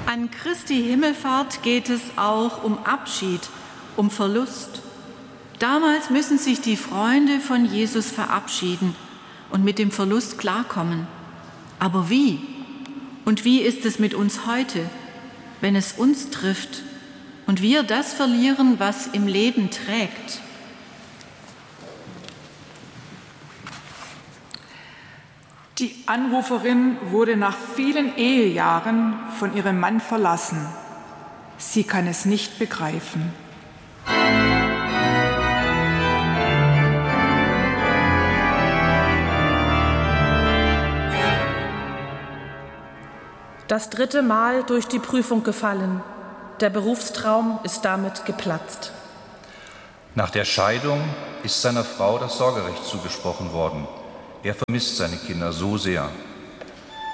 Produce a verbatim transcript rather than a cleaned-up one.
An Christi Himmelfahrt geht es auch um Abschied, um Verlust. Damals müssen sich die Freunde von Jesus verabschieden und mit dem Verlust klarkommen. Aber wie? Und wie ist es mit uns heute, wenn es uns trifft und wir das verlieren, was im Leben trägt? Die Anruferin wurde nach vielen Ehejahren von ihrem Mann verlassen. Sie kann es nicht begreifen. Das dritte Mal durch die Prüfung gefallen. Der Berufstraum ist damit geplatzt. Nach der Scheidung ist seiner Frau das Sorgerecht zugesprochen worden. Er vermisst seine Kinder so sehr.